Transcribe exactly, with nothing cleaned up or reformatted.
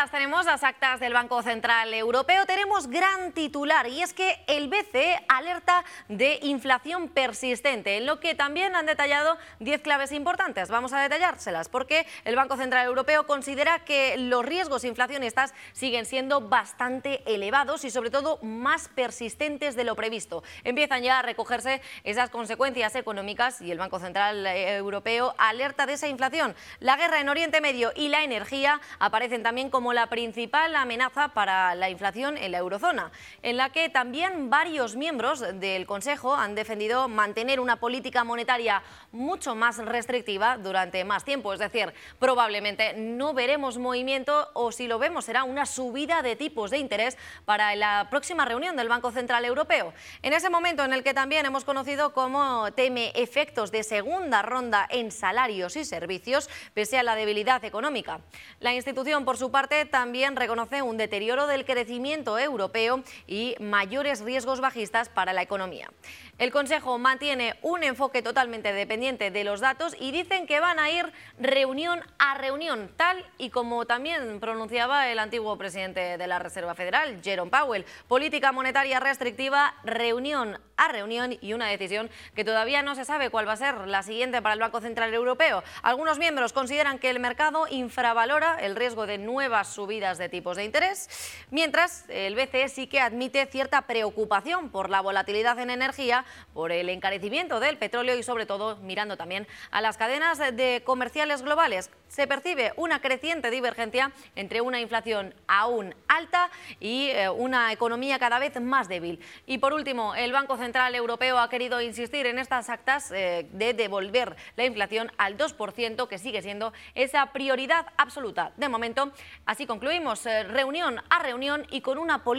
las tenemos, las actas del Banco Central Europeo. Tenemos gran titular y es que el B C E alerta de inflación persistente, en lo que también han detallado diez claves importantes. Vamos a detallárselas porque el Banco Central Europeo considera que los riesgos inflacionistas siguen siendo bastante elevados y sobre todo más persistentes de lo previsto. Empiezan ya a recogerse esas consecuencias económicas y el Banco Central Europeo alerta de esa inflación. La guerra en Oriente Medio y la energía aparecen también como la principal amenaza para la inflación en la eurozona, en la que también varios miembros del Consejo han defendido mantener una política monetaria mucho más restrictiva durante más tiempo. Es decir, probablemente no veremos movimiento o si lo vemos será una subida de tipos de interés para la próxima reunión del Banco Central Europeo. En ese momento en el que también hemos conocido cómo teme efectos de segunda ronda en salarios y servicios pese a la debilidad económica. La institución, por su parte, también reconoce un deterioro del crecimiento europeo y mayores riesgos bajistas para la economía. El Consejo mantiene un enfoque totalmente dependiente de los datos y dicen que van a ir reunión a reunión, tal y como también pronunciaba el antiguo presidente de la Reserva Federal, Jerome Powell. Política monetaria restrictiva, reunión a reunión y una decisión que todavía no se sabe cuál va a ser la siguiente para el Banco Central Europeo. Algunos miembros consideran que el mercado infravalora el riesgo de nuevas subidas de tipos de interés, mientras el B C E sí que admite cierta preocupación por la volatilidad en energía, por el encarecimiento del petróleo y sobre todo mirando también a las cadenas de comerciales globales. Se percibe una creciente divergencia entre una inflación aún alta y eh, una economía cada vez más débil. Y por último, el Banco Central Europeo ha querido insistir en estas actas eh, de devolver la inflación al dos por ciento, que sigue siendo esa prioridad absoluta. De momento, así concluimos, eh, reunión a reunión y con una política